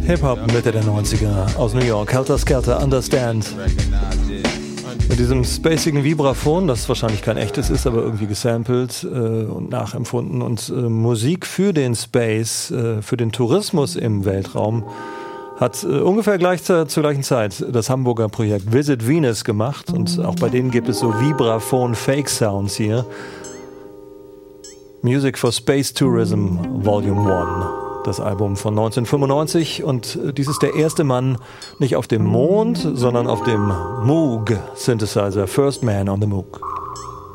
Hip-Hop Mitte der 90er aus New York. Helter Skelter, Understand. Mit diesem spacigen Vibraphon, das wahrscheinlich kein echtes ist, aber irgendwie gesampelt und nachempfunden. Und Musik für den Space, für den Tourismus im Weltraum hat ungefähr zur gleichen Zeit das Hamburger Projekt Visit Venus gemacht. Und auch bei denen gibt es so Vibraphon-Fake-Sounds hier. Music for Space Tourism Volume 1. Das Album von 1995, und dies ist der erste Mann nicht auf dem Mond, sondern auf dem Moog Synthesizer, First Man on the Moog.